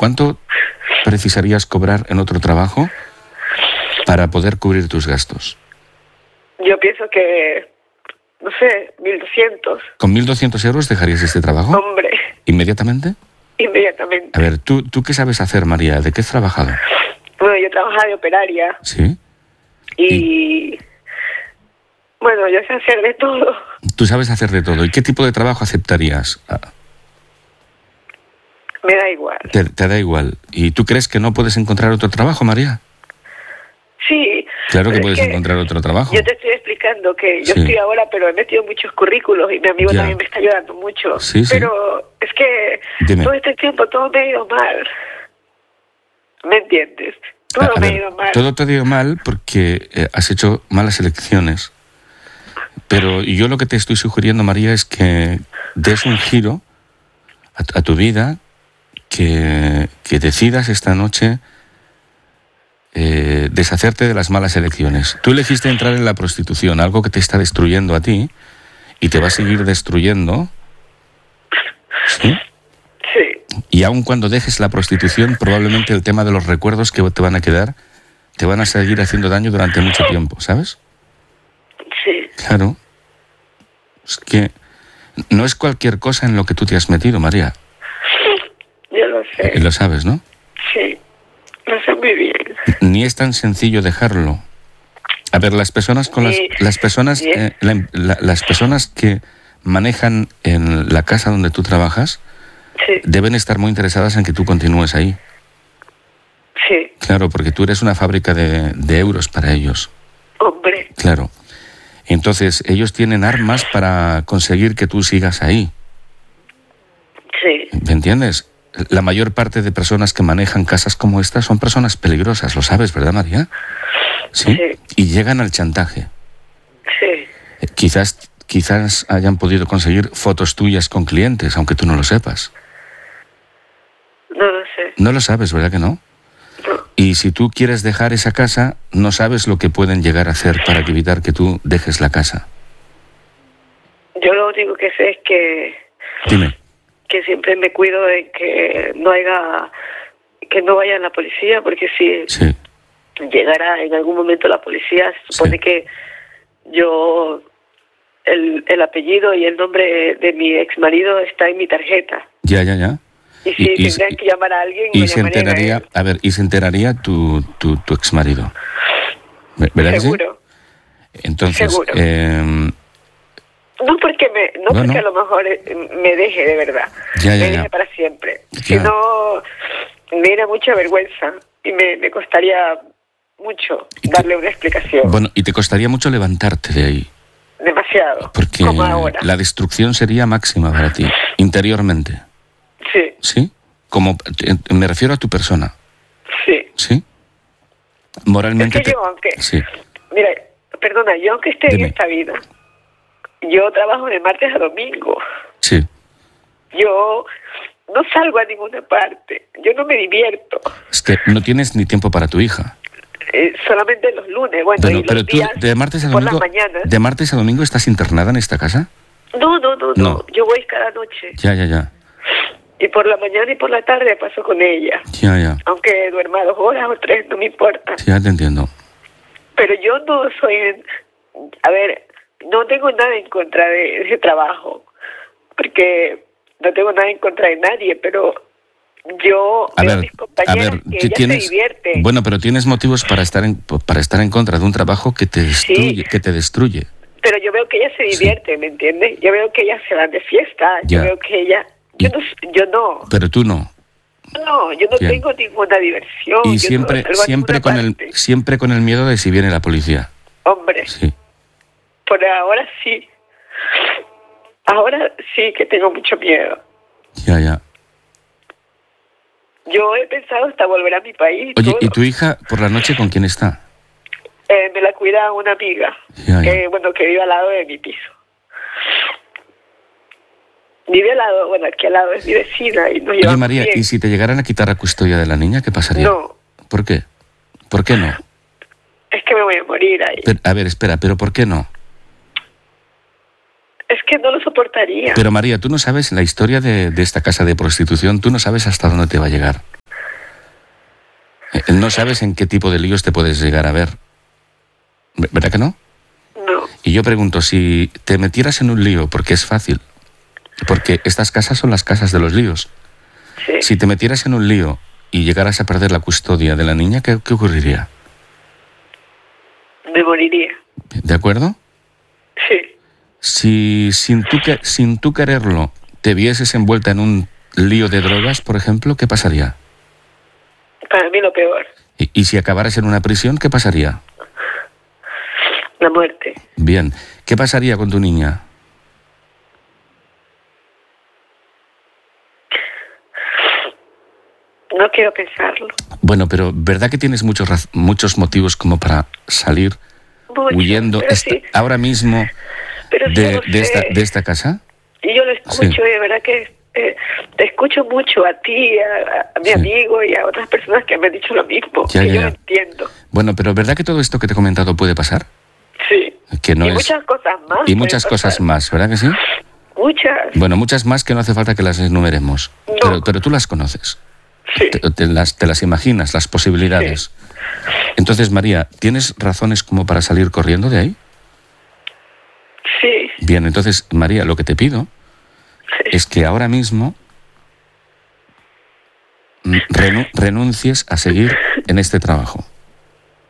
¿cuánto precisarías cobrar en otro trabajo para poder cubrir tus gastos? Yo pienso que, no sé, 1.200. ¿Con 1.200 euros dejarías este trabajo? Hombre, ¿Inmediatamente? inmediatamente. A ver, ¿tú qué sabes hacer, María? ¿De qué has trabajado? Bueno, yo trabajaba de operaria ¿Sí? y... Bueno, yo sé hacer de todo. Tú sabes hacer de todo. ¿Y qué tipo de trabajo aceptarías? Me da igual. Te da igual. ¿Y tú crees que no puedes encontrar otro trabajo, María? Sí. Claro que pero puedes encontrar otro trabajo. Yo te estoy explicando que yo Sí. estoy ahora, pero he metido muchos currículos y mi amigo Ya. también me está ayudando mucho. Sí, sí. Pero es que Dime. todo este tiempo todo me ha ido mal. ¿Me entiendes? Todo A me ha ver, ido mal. todo te ha ido mal porque has hecho malas elecciones. Pero yo lo que te estoy sugiriendo, María, es que des un giro a tu vida, que decidas esta noche deshacerte de las malas elecciones. Tú elegiste entrar en la prostitución, algo que te está destruyendo a ti y te va a seguir destruyendo. ¿Sí? Sí. Y aun cuando dejes la prostitución, probablemente el tema de los recuerdos que te van a quedar te van a seguir haciendo daño durante mucho tiempo, ¿sabes? Sí. Claro. Es que no es cualquier cosa en lo que tú te has metido, María. Yo lo sé. Lo sabes, ¿no? Sí. Lo sé muy bien. Ni es tan sencillo dejarlo. A ver, las personas con Sí. las personas Sí. las personas que manejan en la casa donde tú trabajas Sí. deben estar muy interesadas en que tú continúes ahí. Sí. Claro, porque tú eres una fábrica de euros para ellos. Hombre. Claro. Entonces, ellos tienen armas para conseguir que tú sigas ahí. Sí. ¿Me entiendes? La mayor parte de personas que manejan casas como esta son personas peligrosas, lo sabes, ¿verdad, María? ¿Sí? Sí. Y llegan al chantaje. Sí. Quizás hayan podido conseguir fotos tuyas con clientes, aunque tú no lo sepas. No lo sé. No lo sabes, ¿verdad que no? No. Y si tú quieres dejar esa casa, no sabes lo que pueden llegar a hacer para evitar que tú dejes la casa. Yo lo único que sé es Dime. que siempre me cuido de que no vaya la policía, porque si Sí. llegara en algún momento la policía, se supone Sí. que yo el apellido y el nombre de mi ex marido está en mi tarjeta. Ya. Y si tendrían que llamar a alguien, Y lo se llamarían a enteraría, él. a ver, y se enteraría tu exmarido. ¿Verdad que sí? Seguro. Entonces, Seguro. No Bueno. porque a lo mejor me deje de verdad. Ya. Me deje para siempre. Ya. Si no, me diera mucha vergüenza y me costaría mucho darle una explicación. Bueno, y te costaría mucho levantarte de ahí, Demasiado. porque Como ahora. la destrucción sería máxima para ti, interiormente. Sí, ¿Sí? Me refiero a tu persona, sí. ¿sí? Moralmente... Es que yo, aunque... Sí, Mira, perdona, yo aunque esté Dime. en esta vida, yo trabajo de martes a domingo. sí. Yo no salgo a ninguna parte. Yo no me divierto. Es que no tienes ni tiempo para tu hija. Solamente los lunes, bueno, y los Pero tú, días de martes a por las domingo... mañanas. ¿De martes a domingo estás internada en esta casa? No. No. Yo voy cada noche. Ya. Y por la mañana y por la tarde paso con ella. Ya. Aunque duerma 2 horas o 3, no me importa. Sí, ya te entiendo. Pero yo no soy... A ver, no tengo nada en contra de ese trabajo. Porque no tengo nada en contra de nadie, pero yo veo a mis compañeras que ellas se divierten. Bueno, pero tienes motivos para estar en contra de un trabajo que te destruye, Sí. que te destruye. Pero yo veo que ellas se divierten, ¿me entiendes? Yo veo que ellas se van de fiesta. Ya. Yo veo que ellas... Yo no. Pero tú no. No, yo no Bien. tengo ninguna diversión. Y yo no salgo a siempre ninguna parte. siempre con el miedo de si viene la policía. Hombre, Sí. por ahora sí. Ahora sí que tengo mucho miedo. Ya. Yo he pensado hasta volver a mi país. Oye, todo. ¿y tu hija por la noche con quién está? Me la cuida una amiga. Ya. Que vive al lado de mi piso. Vive al lado, bueno, aquí al lado es mi vecina y nos Oye, llevamos María, bien. ¿y si te llegaran a quitar la custodia de la niña, qué pasaría? No, ¿Por qué? ¿Por qué no? es que me voy a morir ahí. A ver, espera, ¿pero por qué no? Es que no lo soportaría. Pero María, tú no sabes la historia de esta casa de prostitución, tú no sabes hasta dónde te va a llegar. No sabes en qué tipo de líos te puedes llegar a ver. ¿Verdad que no? No. Y yo pregunto, si te metieras en un lío, porque es fácil, porque estas casas son las casas de los líos. Sí. Si te metieras en un lío y llegaras a perder la custodia de la niña, ¿qué ocurriría? Me moriría. ¿De acuerdo? Sí. Si sin tú quererlo te vieses envuelta en un lío de drogas, por ejemplo, ¿qué pasaría? Para mí lo peor. Y si acabaras en una prisión, ¿qué pasaría? La muerte. Bien. ¿Qué pasaría con tu niña? No quiero pensarlo. Bueno, pero ¿verdad que tienes muchos motivos como para salir Mucho, huyendo pero sí. ahora mismo Pero sí, de no sé. esta casa? Y yo lo escucho, Sí. y de verdad que te escucho mucho a ti, a mi Sí. amigo y a otras personas que me han dicho lo mismo. Ya, que ya, yo ya. lo entiendo. Bueno, pero ¿verdad que todo esto que te he comentado puede pasar? Sí. Que no y es... muchas cosas más. Y pueden muchas cosas pasar. más, ¿verdad que sí? Muchas. Bueno, muchas más que no hace falta que las enumeremos. No. Pero tú las conoces. Sí. Te las imaginas, las posibilidades. Entonces, María, ¿tienes razones como para salir corriendo de ahí? Sí. Bien, entonces, María, lo que te pido Sí. es que ahora mismo renuncies a seguir en este trabajo.